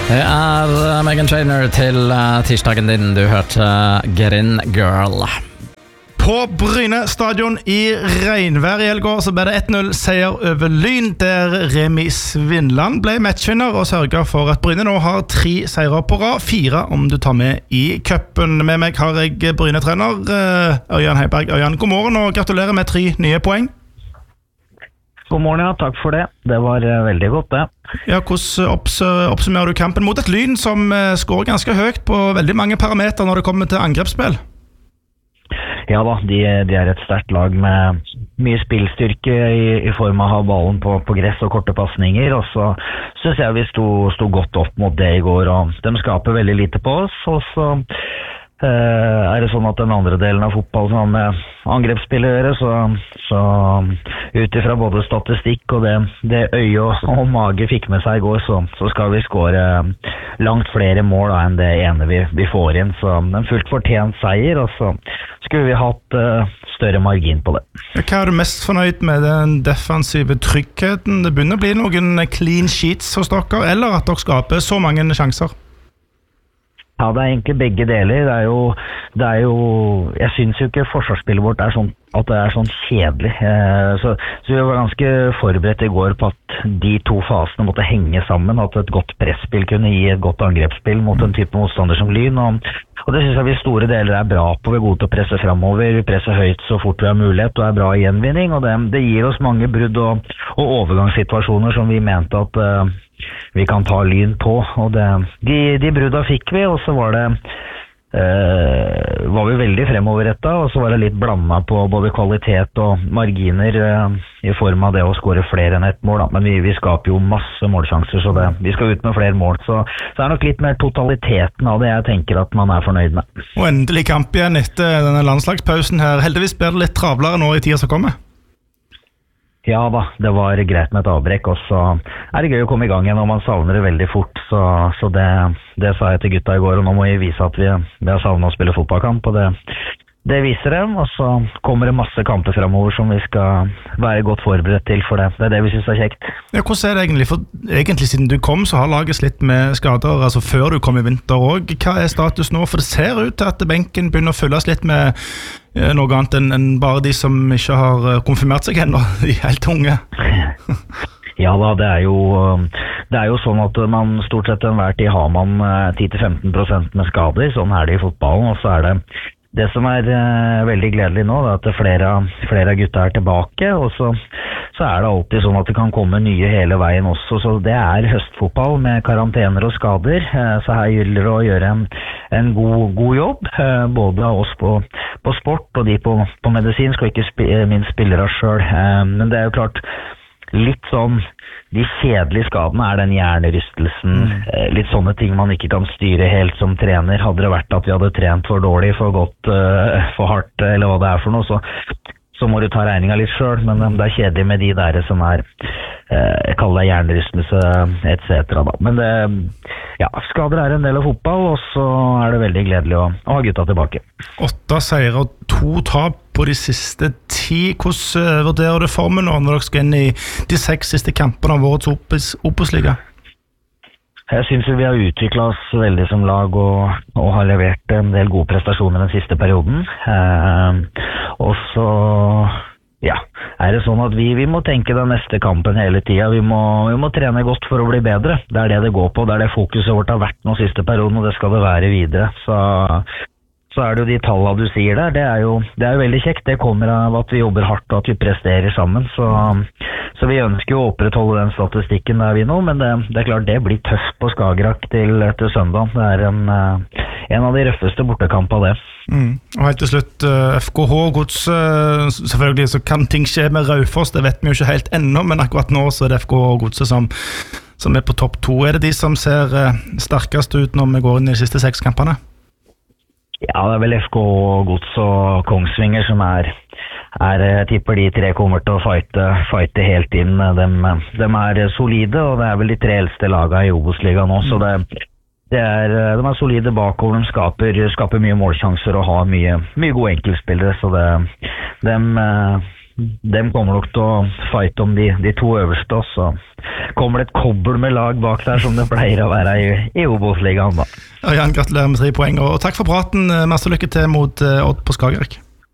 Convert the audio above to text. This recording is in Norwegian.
Det Meghan Trainor til tirsdagen din. Du hørte Get-In Girl. På Bryne stadion i regnvær i helga så ble det 1-0 seier over Lyn, der Remi Svindland ble matchvinner og sørget for at Bryne nå har 3 seirer på rad, 4 om du tar med i cupen. Med meg har jeg Bryne-trener Ørjan Heiberg. Ørjan, god morgen og gratulerer med 3 nye poeng. God morgen, ja. Takk for det. Det var veldig godt, det. Ja, hvordan oppsummerer du kampen mot et Lyn som skårer ganske høyt på veldig mange parametre når det kommer til angrepsspill? Ja da, de et sterkt lag med mye spillstyrke i form av å ha ballen på gress og korte passninger, og så synes jeg vi sto godt opp mot det i går, og de skaper veldig lite på oss, og så det sånn at den andre delen av fotball som har med angrepsspill å gjøre, så utifra både statistikk og det øye og mage fikk med seg i går, så skal vi skåre langt flere mål da, enn det ene vi får inn, så en fullt fortjent seier, og så skulle vi hatt større margin på det. Hva du mest fornøyd med den defensive tryggheten? Det begynner å bli noen clean sheets hos dere, eller at dere skaper så mange sjanser? Ja, det egentlig begge deler. Det er jo jeg synes jo ikke forsvarsspillet vårt sånn at det sånn kjedelig. Så vi var ganske forberedt i går på at de 2 fasene måtte henge sammen, at et godt pressspill kunne gi et godt angrepsspill mot en type motstander som Lyn, og det synes jeg vi store deler bra på. Vi gode til å presse fremover, vi presser høyt så fort vi har mulighet, og bra i gjenvinning, og det gir oss mange brudd og overgangssituasjoner som vi mente at vi kan ta Lyn på, og de brudda fikk vi, og så var vi veldig fremoverrettet, og så var det litt blandet på både kvalitet og marginer i form av det å skåre flere enn 1 mål, da. Men vi skaper jo masse målsjanser, så vi skal ut med flere mål, så det nok litt mer totaliteten av det jeg tenker at man fornøyd med. Og endelig kamp igjen etter denne landslagspausen her. Heldigvis blir det litt travlere nå i tida som kommer. Ja da, det var greit med et avbrekk, og så det gøy å komme i gang igjen, og man savner det veldig fort, så det sa jeg til gutta i går, og nå må vi vise at vi har savnet å spille fotballkamp, og det viser dem, og så kommer det masse kamper fremover som vi skal være godt forberedt til for det. Det det vi synes kjekt. Ja, hvordan det egentlig? For egentlig siden du kom, så har laget slitt med skader, altså før du kom i vinter også. Hva status nå? For det ser ut til at benken begynner å fylles litt med noe annet enn bare de som ikke har konfirmert seg ennå, de helt unge. Ja da, det jo sånn at man stort sett enhver tid har man 10-15% med skader, sånn det i fotballen, og så det som veldig gledelig nå, at flere av gutta tilbake, og så det alltid sånn at det kan komme nye hele veien også, så det høstfotball med karantener og skader, så her gjelder det å gjøre en god jobb, både av oss på sport og de på medisinsk, og ikke minst spillere selv, men det jo klart litt sånn, de kjedelige skadene den hjernerystelsen, litt sånne ting man ikke kan styre helt som trener. Hadde det vært at vi hadde trent for dårlig, for godt, for hardt, eller hva det for noe, så må du ta regninga litt selv, men det kjedelig med de der som jeg kaller det hjernerystelse, etc. da. Men skader en del av fotball, og så det veldig gledelig å ha gutta tilbake. 8 seier og 2 tap på de siste 10. Hvordan vurderer du formen nå når dere skal inn i de 6 siste kampene av årets Obos-liga? Jeg synes vi har utviklet oss veldig som lag og har levert en del gode prestasjoner den siste perioden. Og så det sånn at vi må tenke den neste kampen hele tiden. Vi må trene godt for å bli bedre. Det det går på, det det fokuset vårt har vært den siste perioden, og det skal det være videre. Så det jo de tallene du sier der, det jo veldig kjekt. Det kommer av at vi jobber hardt og at vi presterer sammen, så vi ønsker å opprettholde den statistikken der vi nå, men det klart det blir tøft på Skagerrak til søndag. Det en av de røffeste bortekamp av det. Og helt til slutt, FKH Godset, selvfølgelig så kan ting skje med Raufoss, det vet vi jo ikke helt ennå, men akkurat nå så det FKH Godset som på topp 2. Det de som ser sterkest ut når vi går inn i de siste 6 kampene? Ja, det vel FK Gods og Kongsvinger som jeg tipper de 3 kommer til å fighte helt inn. De solide, og det vel de 3 eldste lagene i Obos-ligaen nå, så de solide bakover, de skaper mye målsjanser og har mye gode enkeltspillere, så dem kommer nok til å fighte om de to øverste, og så kommer det et kobbel med lag bak der som det pleier å være i Obos-ligaen da. Jan, gratulerer med 3 poeng, og takk for praten. Masse lykke til mot Odd på Skagerrak.